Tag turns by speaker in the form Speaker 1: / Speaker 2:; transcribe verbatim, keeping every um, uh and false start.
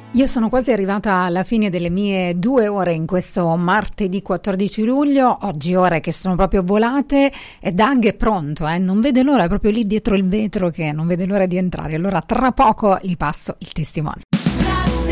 Speaker 1: Io sono quasi arrivata alla fine delle mie due ore in questo martedì quattordici luglio, oggi ore che sono proprio volate e Doug è pronto, eh? Non vede l'ora, è proprio lì dietro il vetro che non vede l'ora di entrare, allora tra poco gli passo il testimone.